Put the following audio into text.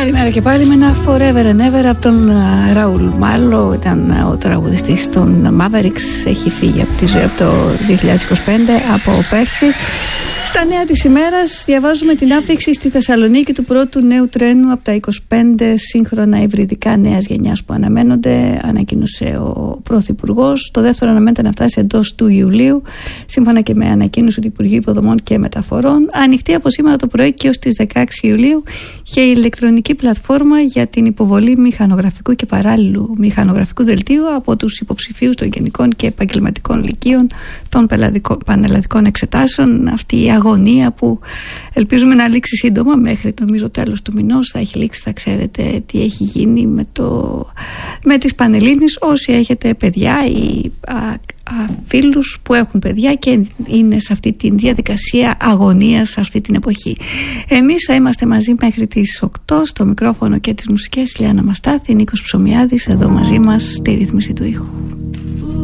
Καλημέρα και πάλι με ένα Forever and Ever από τον Ραούλ Μάλο. Ήταν ο τραγουδιστής των Mavericks. Έχει φύγει από τη ζωή από το 2025, από πέρσι. Στα νέα της ημέρας διαβάζουμε την άφιξη στη Θεσσαλονίκη του πρώτου νέου τρένου από τα 25 σύγχρονα υβριδικά νέας γενιάς που αναμένονται. Ανακοίνωσε ο Πρωθυπουργός. Το δεύτερο αναμένεται να φτάσει εντός του Ιουλίου, σύμφωνα και με ανακοίνωση του Υπουργείου Υποδομών και Μεταφορών. Ανοιχτή από σήμερα το πρωί και ως τις 16 Ιουλίου και η ηλεκτρονική πλατφόρμα για την υποβολή μηχανογραφικού και παράλληλου μηχανογραφικού δελτίου από τους υποψηφίους των γενικών και επαγγελματικών λυκείων των πανελλαδικών εξετάσεων. Αυτή η αγωνία που ελπίζουμε να λήξει σύντομα, μέχρι νομίζω τέλος του μηνός θα έχει λήξει. Θα ξέρετε τι έχει γίνει με τις Πανελλήνιες. Όσοι έχετε παιδιά ή φίλους που έχουν παιδιά και είναι σε αυτή τη διαδικασία αγωνίας σε αυτή την εποχή. Εμείς θα είμαστε μαζί μέχρι τις 8 στο μικρόφωνο και τις μουσικές. Λιάννα Μαστάθη, Νίκος Ψωμιάδης εδώ μαζί μας στη ρύθμιση του ήχου.